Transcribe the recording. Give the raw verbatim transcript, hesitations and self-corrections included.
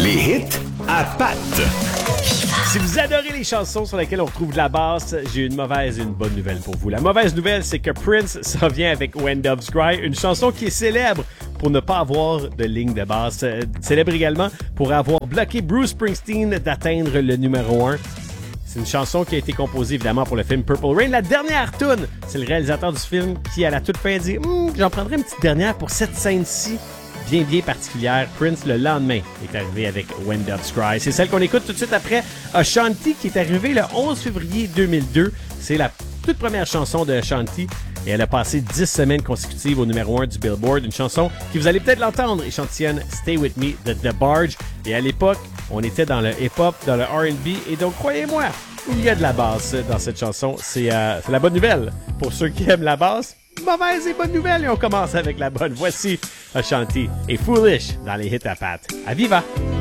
Les hits à Pat. Si vous adorez les chansons sur lesquelles on retrouve de la basse, j'ai une mauvaise et une bonne nouvelle pour vous. La mauvaise nouvelle, c'est que Prince s'en vient avec When Doves Cry, une chanson qui est célèbre pour ne pas avoir de ligne de basse. Euh, célèbre également pour avoir bloqué Bruce Springsteen d'atteindre le numéro un. C'est une chanson qui a été composée évidemment pour le film Purple Rain. La dernière tune, c'est le réalisateur du film qui, à la toute fin, dit hm, « J'en prendrai une petite dernière pour cette scène-ci. » Bien, bien particulière. Prince, le lendemain, est arrivé avec When Doves Cry. C'est celle qu'on écoute tout de suite après Ashanti, qui est arrivée le onze février deux mille deux. C'est la toute première chanson de Ashanti. Et elle a passé dix semaines consécutives au numéro un du Billboard. Une chanson qui, vous allez peut-être l'entendre, échantillonne Stay With Me de The Barge. Et à l'époque, on était dans le hip-hop, dans le R and B. Et donc, croyez-moi, il y a de la basse dans cette chanson. C'est, euh, c'est la bonne nouvelle pour ceux qui aiment la basse. Mauvaise et bonne nouvelle, et on commence avec la bonne. Voici Ashanti et Foolish dans les hits à Pat. À Viva!